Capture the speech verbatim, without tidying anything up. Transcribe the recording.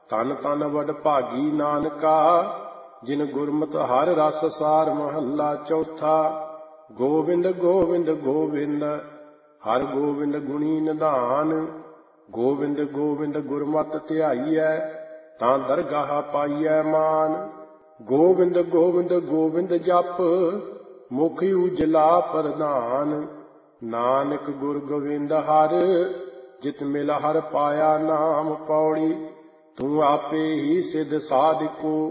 ਧਨ ਧਨ ਵਡਭਾਗੀ ਨਾਨਕਾ, ਜਿਨ ਗੁਰਮਤਿ ਹਰਿ ਰਸ ਸਾਰ। ਮਹੱਲਾ ਚੌਥਾ। ਗੋਬਿੰਦ ਗੋਬਿੰਦ ਗੋਬਿੰਦ ਹਰਿ ਗੋਬਿੰਦ ਗੁਣੀ ਨਿਧਾਨ। ਗੋਬਿੰਦ ਗੋਬਿੰਦ ਗੁਰਮਤਿ ਧਿਆਈਐ, ਤਾਂ ਦਰਗਾਹ ਪਾਈਐ ਮਾਨ। ਗੋਬਿੰਦ ਗੋਬਿੰਦ ਗੋਬਿੰਦ ਜਪ, ਮੁਖ ਉਜਲਾ ਪ੍ਰਧਾਨ। ਨਾਨਕ ਗੁਰ ਗੋਬਿੰਦ ਹਰਿ, ਜਿਤ ਮਿਲ ਹਰਿ ਪਾਇਆ ਨਾਮ। ਪੌੜੀ। ਤੂੰ ਆਪੇ ਹੀ ਸਿਧ ਸਾਧਿਕੋ,